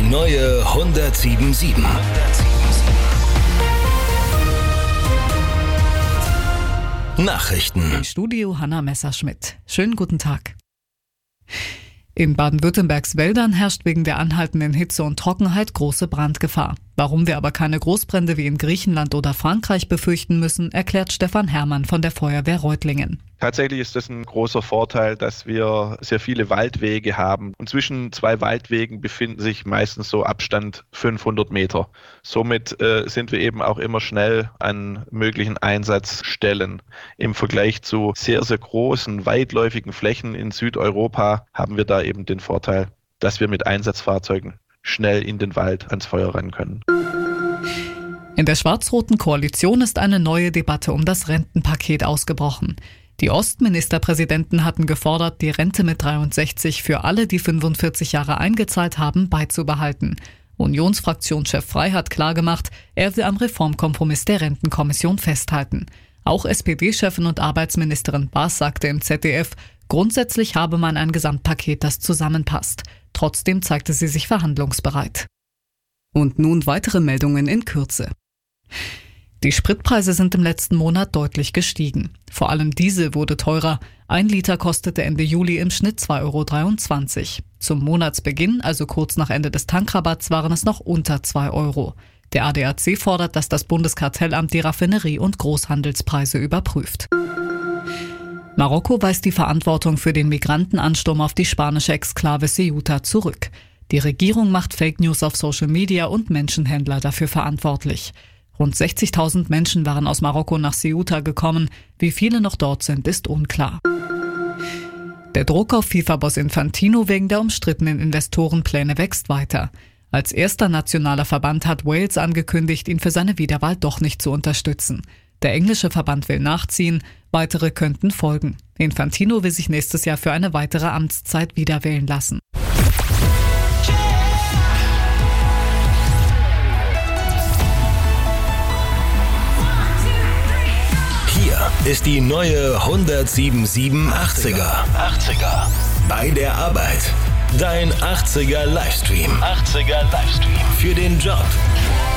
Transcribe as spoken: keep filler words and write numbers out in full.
neue hundertsieben sieben. Nachrichten. Im Studio Hanna Messerschmidt. Schönen guten Tag. In Baden-Württembergs Wäldern herrscht wegen der anhaltenden Hitze und Trockenheit große Brandgefahr. Warum wir aber keine Großbrände wie in Griechenland oder Frankreich befürchten müssen, erklärt Stefan Herrmann von der Feuerwehr Reutlingen. Tatsächlich ist das ein großer Vorteil, dass wir sehr viele Waldwege haben. Und zwischen zwei Waldwegen befinden sich meistens so Abstand fünfhundert Meter. Somit äh, sind wir eben auch immer schnell an möglichen Einsatzstellen. Im Vergleich zu sehr, sehr großen, weitläufigen Flächen in Südeuropa haben wir da eben den Vorteil, dass wir mit Einsatzfahrzeugen schnell in den Wald ans Feuer ran können. In der schwarz-roten Koalition ist eine neue Debatte um das Rentenpaket ausgebrochen. Die Ostministerpräsidenten hatten gefordert, die Rente mit dreiundsechzig für alle, die fünfundvierzig Jahre eingezahlt haben, beizubehalten. Unionsfraktionschef Frey hat klargemacht, er will am Reformkompromiss der Rentenkommission festhalten. Auch S P D-Chefin und Arbeitsministerin Baas sagte im Z D F, grundsätzlich habe man ein Gesamtpaket, das zusammenpasst. Trotzdem zeigte sie sich verhandlungsbereit. Und nun weitere Meldungen in Kürze. Die Spritpreise sind im letzten Monat deutlich gestiegen. Vor allem Diesel wurde teurer. Ein Liter kostete Ende Juli im Schnitt zwei Euro dreiundzwanzig. Zum Monatsbeginn, also kurz nach Ende des Tankrabatts, waren es noch unter zwei Euro. Der A D A C fordert, dass das Bundeskartellamt die Raffinerie- und Großhandelspreise überprüft. Marokko weist die Verantwortung für den Migrantenansturm auf die spanische Exklave Ceuta zurück. Die Regierung macht Fake News auf Social Media und Menschenhändler dafür verantwortlich. Rund sechzigtausend Menschen waren aus Marokko nach Ceuta gekommen. Wie viele noch dort sind, ist unklar. Der Druck auf FIFA-Boss Infantino wegen der umstrittenen Investorenpläne wächst weiter. Als erster nationaler Verband hat Wales angekündigt, ihn für seine Wiederwahl doch nicht zu unterstützen. Der englische Verband will nachziehen, weitere könnten folgen. Infantino will sich nächstes Jahr für eine weitere Amtszeit wiederwählen lassen. Hier ist die neue hundertsieben achtziger. achtziger. Bei der Arbeit. Dein achtziger Livestream. achtziger Livestream. Für den Job.